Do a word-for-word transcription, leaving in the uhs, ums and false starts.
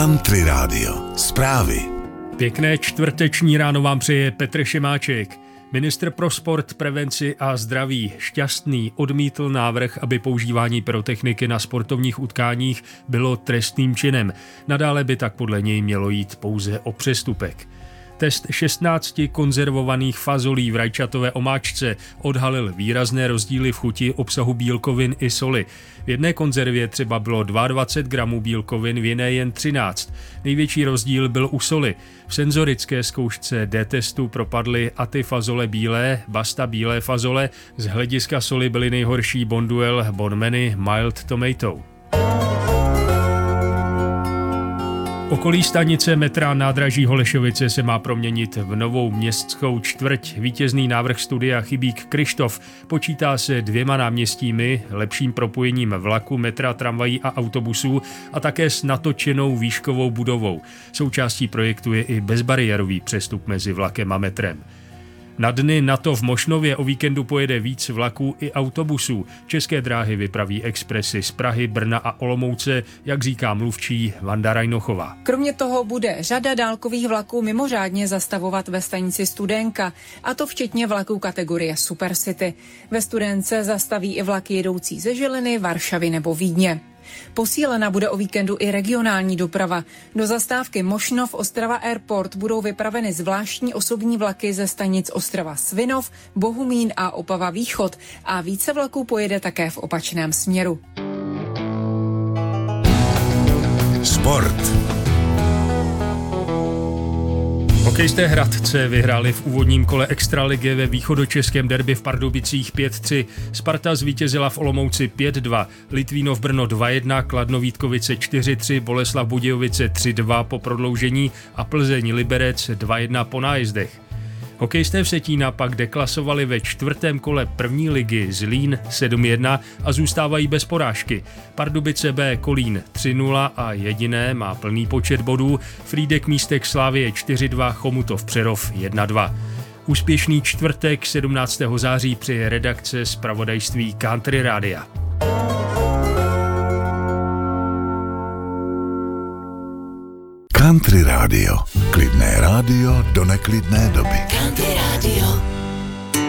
Country Radio. Zprávy. Pěkné čtvrteční ráno vám přeje Petr Šimáček. Ministr pro sport, prevenci a zdraví Šťastný odmítl návrh, aby používání pyrotechniky na sportovních utkáních bylo trestným činem. Nadále by tak podle něj mělo jít pouze o přestupek. Test šestnácti konzervovaných fazolí v rajčatové omáčce odhalil výrazné rozdíly v chuti, obsahu bílkovin i soli. V jedné konzervě třeba bylo dvacet dva gramů bílkovin, v jiné jen třináct. Největší rozdíl byl u soli. V senzorické zkoušce D-testu propadly Aty fazole bílé, Basta bílé fazole, z hlediska soli byly nejhorší Bonduelle, Bonmany, Mild Tomato. Okolí stanice metra nádraží Holešovice se má proměnit v novou městskou čtvrť. Vítězný návrh studia Chybík Kryštof počítá se dvěma náměstími, lepším propojením vlaku, metra, tramvají a autobusů a také s natočenou výškovou budovou. Součástí projektu je i bezbariérový přestup mezi vlakem a metrem. Na dny NATO v Mošnově o víkendu pojede víc vlaků i autobusů. České dráhy vypraví expresy z Prahy, Brna a Olomouce, jak říká mluvčí Vanda Rajnochová. Kromě toho bude řada dálkových vlaků mimořádně zastavovat ve stanici Studénka, a to včetně vlaků kategorie Supercity. Ve Studénce zastaví i vlaky jedoucí ze Žiliny, Varšavy nebo Vídně. Posílena bude o víkendu i regionální doprava. Do zastávky Mošnov Ostrava Airport budou vypraveny zvláštní osobní vlaky ze stanic Ostrava Svinov, Bohumín a Opava Východ a více vlaků pojede také v opačném směru. Sport. Hokejisté Hradce vyhráli v úvodním kole extraligy ve východočeském derby v Pardubicích pět tři. Sparta zvítězila v Olomouci pět dva, Litvínov Brno dva jedna, Kladno Vítkovice čtyři tři, Boleslav Budějovice tři dva po prodloužení a Plzeň Liberec dva jedna po nájezdech. Hokejisté Vsetína pak deklasovali ve čtvrtém kole první ligy Zlín sedm jedna a zůstávají bez porážky. Pardubice B Kolín tři nula a jediné má plný počet bodů. Frýdek Místek Slavie čtyři dva, Chomutov Přerov jedna dva. Úspěšný čtvrtek sedmnáctého září přeje redakce zpravodajství Country Rádia. Country Radio. Klidné rádio do neklidné doby. Country Radio.